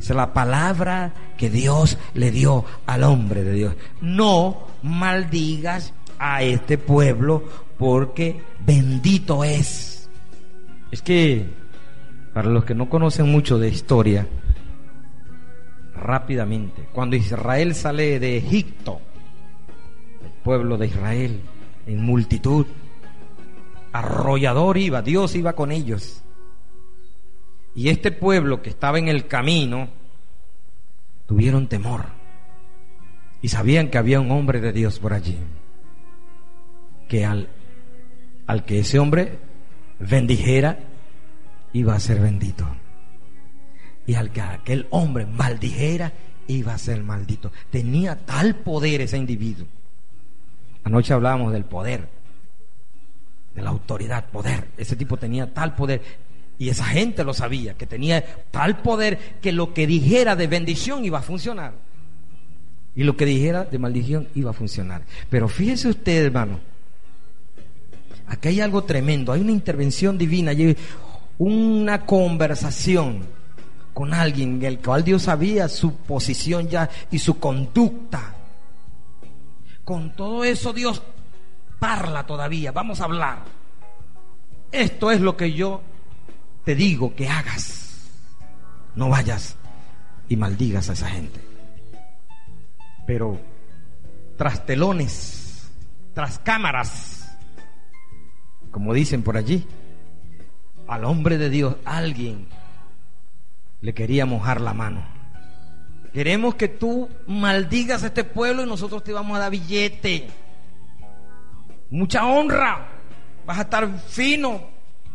Es la palabra que Dios le dio al hombre de Dios. No maldigas a este pueblo porque bendito es. Es que para los que no conocen mucho de historia, rápidamente, cuando Israel sale de Egipto, el pueblo de Israel en multitud, arrollador iba, Dios iba con ellos. Y este pueblo que estaba en el camino tuvieron temor y sabían que había un hombre de Dios por allí, que al que ese hombre bendijera iba a ser bendito, y al que aquel hombre maldijera iba a ser maldito. Tenía tal poder ese individuo. Anoche hablábamos del poder, de la autoridad, poder. Ese tipo tenía tal poder. Y esa gente lo sabía, que tenía tal poder que lo que dijera de bendición iba a funcionar. Y lo que dijera de maldición iba a funcionar. Pero fíjese usted, hermano, aquí hay algo tremendo. Hay una intervención divina, hay una conversación con alguien en el cual Dios sabía su posición ya y su conducta. Con todo eso Dios parla todavía. Vamos a hablar. Esto es lo que yo te digo que hagas. No vayas y maldigas a esa gente. Pero tras telones, tras cámaras, como dicen por allí, al hombre de Dios alguien le quería mojar la mano. Queremos que tú maldigas a este pueblo y nosotros te vamos a dar billete, mucha honra, vas a estar fino.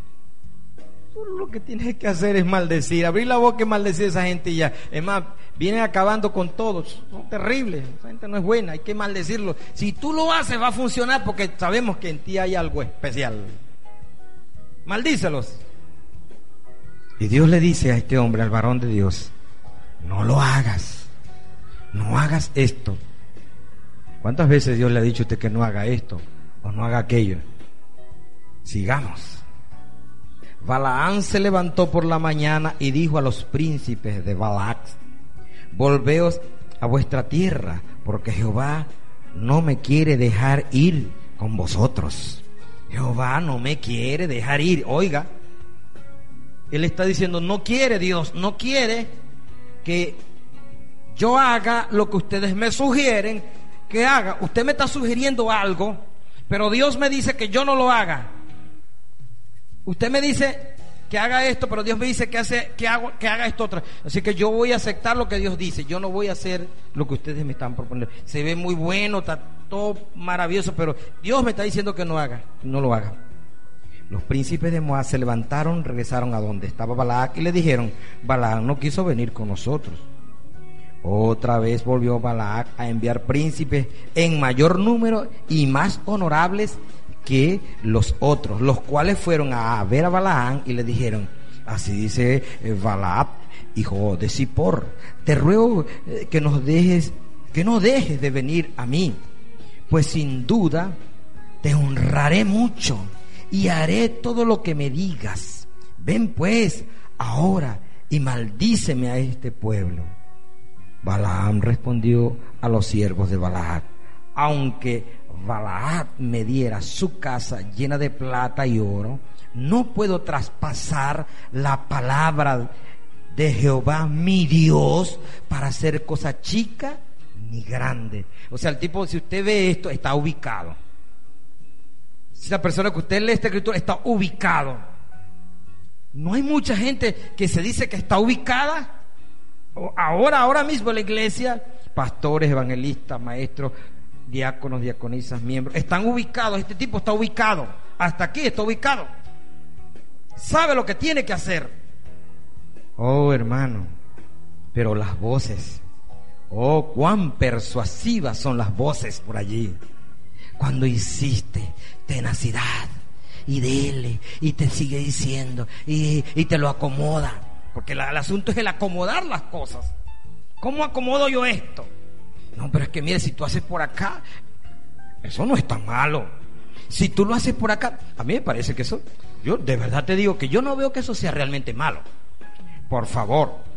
Lo que tienes que hacer es maldecir, abrir la boca y maldecir a esa gente y ya. Es más, vienen acabando con todos, son terribles, esa gente no es buena, hay que maldecirlo. Si tú lo haces va a funcionar porque sabemos que en ti hay algo especial. Maldícelos. Y Dios le dice a este hombre, al varón de Dios, no lo hagas, no hagas esto. ¿Cuántas veces Dios le ha dicho a usted que no haga esto o no haga aquello? Sigamos. Balaam se levantó por la mañana y dijo a los príncipes de Balac: volveos a vuestra tierra, porque Jehová no me quiere dejar ir con vosotros. Jehová no me quiere dejar ir. Oiga, él está diciendo, no quiere Dios, no quiere que yo haga lo que ustedes me sugieren que haga. Usted me está sugiriendo algo, pero Dios me dice que yo no lo haga. Usted me dice que haga esto, pero Dios me dice que haga esto otra. Así que yo voy a aceptar lo que Dios dice. Yo no voy a hacer lo que ustedes me están proponiendo. Se ve muy bueno, está todo maravilloso, pero Dios me está diciendo que no haga, no lo haga. Los príncipes de Moab se levantaron, regresaron a donde estaba Balac y le dijeron: Balac no quiso venir con nosotros. Otra vez volvió Balac a enviar príncipes en mayor número y más honorables que los otros, los cuales fueron a ver a Balaam y le dijeron: así dice Balaam, hijo de Zippor, te ruego que no dejes de venir a mí, pues sin duda te honraré mucho y haré todo lo que me digas. Ven pues ahora y maldíceme a este pueblo. Balaam respondió a los siervos de Balac: aunque Balac me diera su casa llena de plata y oro, no puedo traspasar la palabra de Jehová mi Dios para hacer cosa chica ni grande. O sea, el tipo, si usted ve esto, está ubicado. Si la persona que usted lee esta escritura está ubicado. No hay mucha gente que se dice que está ubicada. Ahora mismo en la iglesia, pastores, evangelistas, maestros, diáconos, diaconisas, miembros, están ubicados. Este tipo está ubicado, hasta aquí está ubicado, sabe lo que tiene que hacer. Oh, hermano, pero las voces, oh, cuán persuasivas son las voces por allí, cuando insiste, tenacidad, y dele, y te sigue diciendo, y te lo acomoda, porque el asunto es el acomodar las cosas. ¿Cómo acomodo yo esto? No, pero es que mire, si tú haces por acá, eso no es tan malo. Si tú lo haces por acá, a mí me parece que eso, yo de verdad te digo que yo no veo que eso sea realmente malo. Por favor,